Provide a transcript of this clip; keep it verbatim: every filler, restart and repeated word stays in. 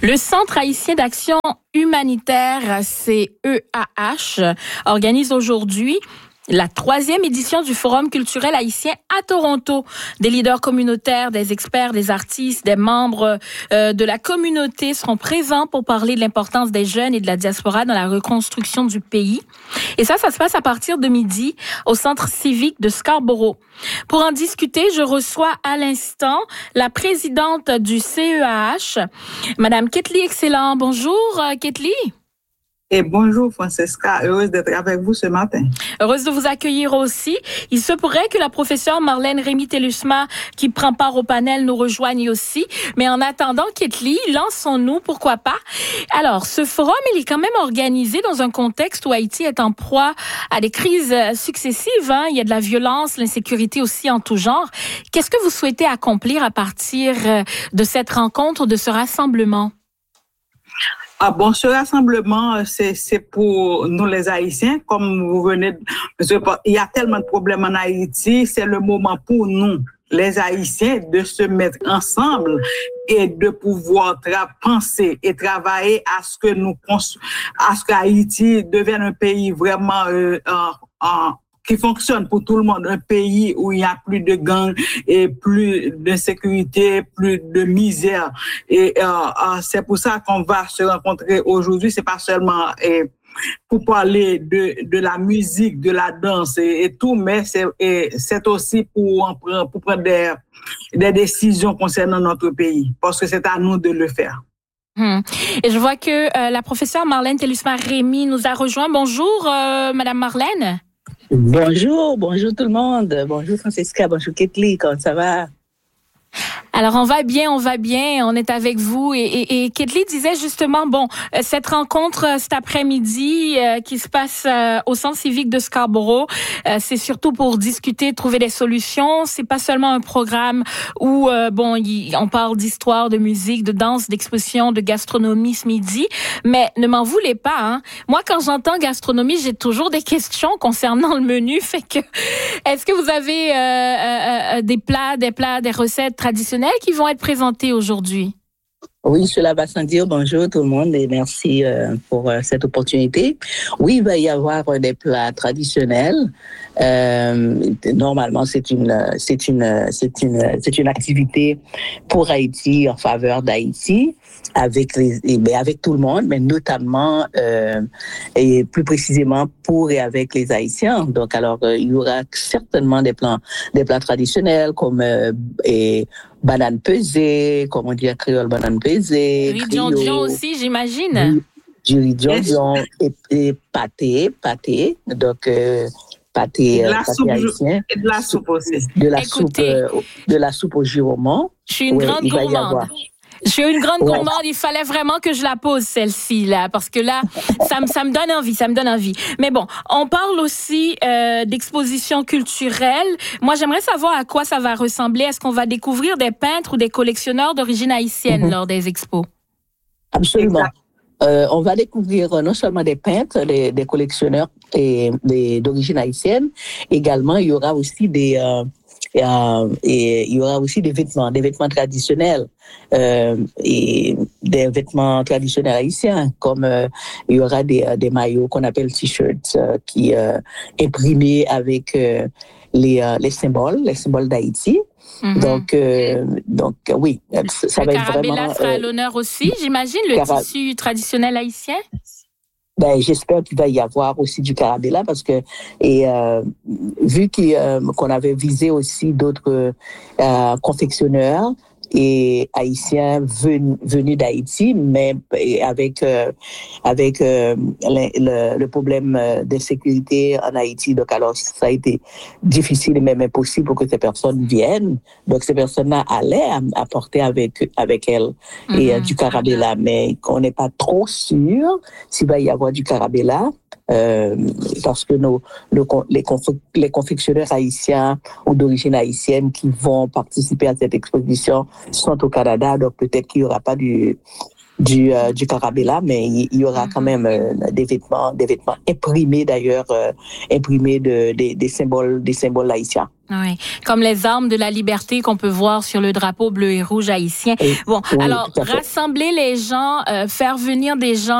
Le Centre haïtien d'action humanitaire, C E A H, organise aujourd'hui la troisième édition du Forum culturel haïtien à Toronto. Des leaders communautaires, des experts, des artistes, des membres euh, de la communauté seront présents pour parler de l'importance des jeunes et de la diaspora dans la reconstruction du pays. Et ça, ça se passe à partir de midi au Centre civique de Scarborough. Pour en discuter, je reçois à l'instant la présidente du C E A H, Madame Ketli Excellent. Bonjour, Ketli. Et bonjour Francesca, heureuse d'être avec vous ce matin. Heureuse de vous accueillir aussi. Il se pourrait que la professeure Marlène Rémy-Télusma, qui prend part au panel, nous rejoigne aussi. Mais en attendant, Ketli, lançons-nous, pourquoi pas. Alors, ce forum, il est quand même organisé dans un contexte où Haïti est en proie à des crises successives. Hein. Il y a de la violence, l'insécurité aussi en tout genre. Qu'est-ce que vous souhaitez accomplir à partir de cette rencontre, de ce rassemblement? Ah bon, ce rassemblement, c'est, c'est pour nous les Haïtiens, comme vous venez de... Il y a tellement de problèmes en Haïti, c'est le moment pour nous, les Haïtiens, de se mettre ensemble et de pouvoir tra- penser et travailler à ce que nous, à ce qu'Haïti devienne un pays vraiment euh, en, en qui fonctionne pour tout le monde, un pays où il y a plus de gangs et plus de sécurité, plus de misère. Et euh, euh, c'est pour ça qu'on va se rencontrer aujourd'hui. C'est pas seulement euh, pour parler de de la musique, de la danse et, et tout, mais c'est et c'est aussi pour pour prendre des des décisions concernant notre pays, parce que c'est à nous de le faire. Hum. Et je vois que euh, la professeure Marlène Télusma Rémy nous a rejoint. Bonjour, euh, Madame Marlène. Bonjour, bonjour tout le monde. Bonjour Francesca, bonjour Ketli, comment ça va? Alors, on va bien, on va bien, on est avec vous. Et, et, et Ketli disait justement, bon, cette rencontre euh, cet après-midi euh, qui se passe euh, au Centre civique de Scarborough, euh, c'est surtout pour discuter, trouver des solutions. C'est pas seulement un programme où, euh, bon, y, on parle d'histoire, de musique, de danse, d'exposition, de gastronomie ce midi. Mais ne m'en voulez pas, hein. Moi, quand j'entends gastronomie, j'ai toujours des questions concernant le menu. Fait que, est-ce que vous avez euh, euh, des plats, des plats, des recettes traditionnelles qui vont être présentés aujourd'hui? Oui, cela va sans dire. Bonjour tout le monde et merci euh, pour euh, cette opportunité. Oui, il va y avoir euh, des plats traditionnels. Euh, normalement, c'est une, c'est une, c'est une, c'est une activité pour Haïti, en faveur d'Haïti, avec les, et bien, avec tout le monde, mais notamment euh, et plus précisément pour et avec les Haïtiens. Donc, alors, euh, il y aura certainement des plats, des plats traditionnels comme euh, et banane pesée, comme on dit en créole, banane pesée. Riz dion aussi, j'imagine. Du riz dion et, et pâté, pâté. Donc, euh, pâté, de la pâté soupe, haïtien. Et de la soupe aussi. De la Écoutez, soupe, euh, de la soupe au giromont. Je suis une ouais, grande gourmande. Je suis une grande ouais. gourmande. Il fallait vraiment que je la pose, celle-ci, là, parce que là, ça me, ça me donne envie, ça me donne envie. Mais bon, on parle aussi euh, d'exposition culturelle. Moi, j'aimerais savoir à quoi ça va ressembler. Est-ce qu'on va découvrir des peintres ou des collectionneurs d'origine haïtienne mm-hmm. lors des expos? Absolument. Euh, on va découvrir non seulement des peintres, des, des collectionneurs et, des, d'origine haïtienne. Également, il y aura aussi des... Euh, Et, euh, et il y aura aussi des vêtements, des vêtements traditionnels, euh, et des vêtements traditionnels haïtiens, comme euh, il y aura des, des maillots qu'on appelle t-shirts, euh, qui euh, imprimés avec euh, les, euh, les symboles, les symboles d'Haïti. Mm-hmm. Donc, euh, donc oui, ça le va être vraiment. Le carabella sera euh, à l'honneur aussi, j'imagine, le cara- tissu traditionnel haïtien. Ben, j'espère qu'il va y avoir aussi du carabella parce que, et euh, vu qu'il, euh, qu'on avait visé aussi d'autres euh, confectionneurs et haïtiens venus, venus d'Haïti, mais avec euh, avec euh, le, le, le problème d'insécurité en Haïti, donc alors ça a été difficile et même impossible pour que ces personnes viennent. Donc ces personnes-là allaient apporter avec avec elles mm-hmm. et euh, du carabella, mais on n'est pas trop sûr s'il va y avoir du carabella. Euh, parce que nos, nos les, conf, les confectionneurs haïtiens ou d'origine haïtienne qui vont participer à cette exposition sont au Canada, donc peut-être qu'il n'y aura pas du, du, euh, du Carabella, mais il, il y aura quand même euh, des vêtements, des vêtements imprimés d'ailleurs, euh, imprimés de, des, des symboles, des symboles haïtiens. Oui, comme les armes de la liberté qu'on peut voir sur le drapeau bleu et rouge haïtien. Et, bon, oui, alors rassembler les gens, euh, faire venir des gens